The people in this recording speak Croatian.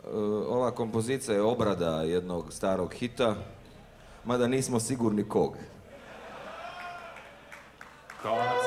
ova kompozicija je obrada jednog starog hita, mada nismo sigurni kog. Konac